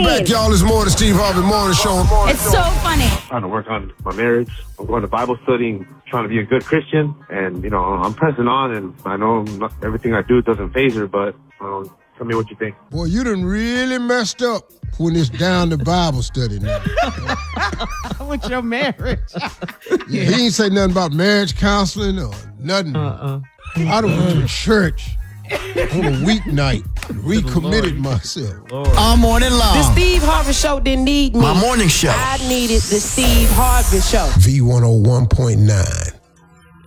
back, y'all. It's more the Steve Harvey Morning Show. It's so funny. I'm trying to work on my marriage. I'm going to Bible study and trying to be a good Christian. And, I'm pressing on, and I know everything I do doesn't phase her, but tell me what you think. Boy, you done really messed up when it's down to Bible study now. With your marriage. Yeah, he ain't say nothing about marriage counseling or nothing. I done went to church on a weeknight, recommitted myself. All morning long. The Steve Harvey Show didn't need me. My morning show. I needed the Steve Harvey Show. V101.9.